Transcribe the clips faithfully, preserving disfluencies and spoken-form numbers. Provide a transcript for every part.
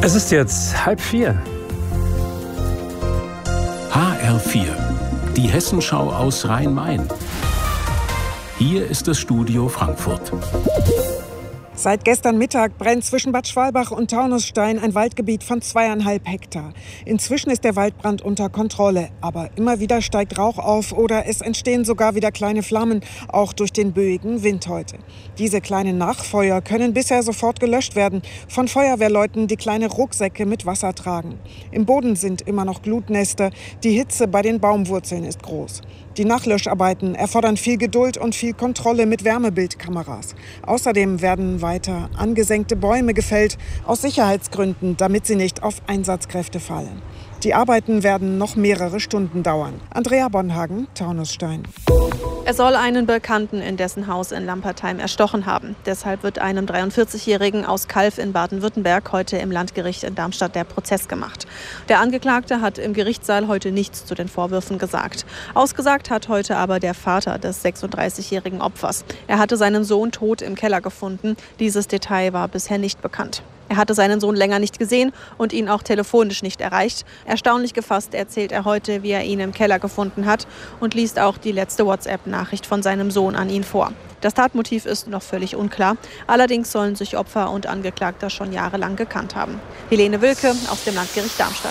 Es ist jetzt halb vier. H R vier, die Hessenschau aus Rhein-Main. Hier ist das Studio Frankfurt. Seit gestern Mittag brennt zwischen Bad Schwalbach und Taunusstein ein Waldgebiet von zweieinhalb Hektar. Inzwischen ist der Waldbrand unter Kontrolle, aber immer wieder steigt Rauch auf oder es entstehen sogar wieder kleine Flammen, auch durch den böigen Wind heute. Diese kleinen Nachfeuer können bisher sofort gelöscht werden, von Feuerwehrleuten, die kleine Rucksäcke mit Wasser tragen. Im Boden sind immer noch Glutnester, die Hitze bei den Baumwurzeln ist groß. Die Nachlöscharbeiten erfordern viel Geduld und viel Kontrolle mit Wärmebildkameras. Außerdem werden weiter angesenkte Bäume gefällt, aus Sicherheitsgründen, damit sie nicht auf Einsatzkräfte fallen. Die Arbeiten werden noch mehrere Stunden dauern. Andrea Bonhagen, Taunusstein. Er soll einen Bekannten in dessen Haus in Lampertheim erstochen haben. Deshalb wird einem dreiundvierzigjährigen aus Calw in Baden-Württemberg heute im Landgericht in Darmstadt der Prozess gemacht. Der Angeklagte hat im Gerichtssaal heute nichts zu den Vorwürfen gesagt. Ausgesagt hat heute aber der Vater des sechsunddreißigjährigen Opfers. Er hatte seinen Sohn tot im Keller gefunden. Dieses Detail war bisher nicht bekannt. Er hatte seinen Sohn länger nicht gesehen und ihn auch telefonisch nicht erreicht. Erstaunlich gefasst erzählt er heute, wie er ihn im Keller gefunden hat und liest auch die letzte WhatsApp-Nachricht von seinem Sohn an ihn vor. Das Tatmotiv ist noch völlig unklar. Allerdings sollen sich Opfer und Angeklagter schon jahrelang gekannt haben. Helene Wilke aus dem Landgericht Darmstadt.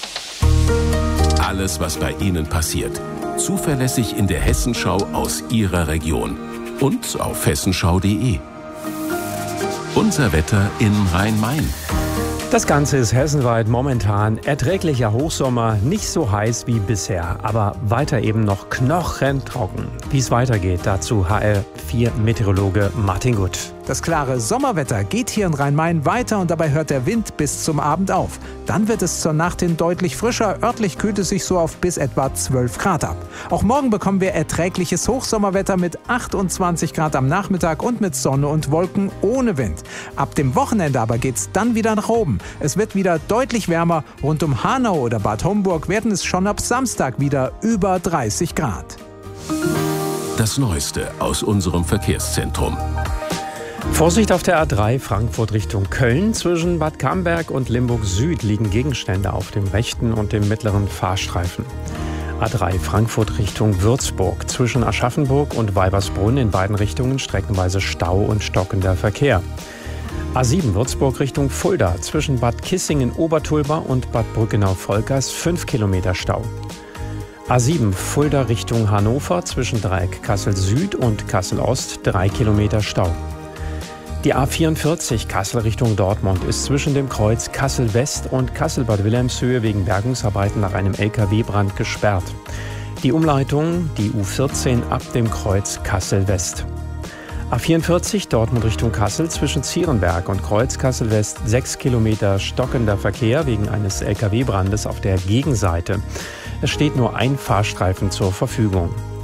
Alles, was bei Ihnen passiert, zuverlässig in der Hessenschau aus Ihrer Region und auf hessenschau punkt de. Unser Wetter in Rhein-Main. Das Ganze ist hessenweit momentan erträglicher Hochsommer, nicht so heiß wie bisher, aber weiter eben noch knochentrocken. Wie es weitergeht, dazu H R vier Meteorologe Martin Gutt. Das klare Sommerwetter geht hier in Rhein-Main weiter und dabei hört der Wind bis zum Abend auf. Dann wird es zur Nacht hin deutlich frischer, örtlich kühlt es sich so auf bis etwa zwölf Grad ab. Auch morgen bekommen wir erträgliches Hochsommerwetter mit achtundzwanzig Grad am Nachmittag und mit Sonne und Wolken ohne Wind. Ab dem Wochenende aber geht's dann wieder nach oben. Es wird wieder deutlich wärmer, rund um Hanau oder Bad Homburg werden es schon ab Samstag wieder über dreißig Grad. Das Neueste aus unserem Verkehrszentrum. Vorsicht auf der A drei Frankfurt Richtung Köln. Zwischen Bad Camberg und Limburg Süd liegen Gegenstände auf dem rechten und dem mittleren Fahrstreifen. A drei Frankfurt Richtung Würzburg. Zwischen Aschaffenburg und Weibersbrunn in beiden Richtungen streckenweise Stau und stockender Verkehr. A sieben Würzburg Richtung Fulda. Zwischen Bad Kissingen-Obertulba und Bad Brückenau-Vollgast fünf Kilometer Stau. A sieben Fulda Richtung Hannover. Zwischen Dreieck Kassel Süd und Kassel Ost drei Kilometer Stau. Die A vierundvierzig Kassel Richtung Dortmund ist zwischen dem Kreuz Kassel West und Kassel-Bad Wilhelmshöhe wegen Bergungsarbeiten nach einem L K W-Brand gesperrt. Die Umleitung, die U vierzehn ab dem Kreuz Kassel West. A vierundvierzig Dortmund Richtung Kassel zwischen Zierenberg und Kreuz Kassel West sechs Kilometer stockender Verkehr wegen eines L K W-Brandes auf der Gegenseite. Es steht nur ein Fahrstreifen zur Verfügung.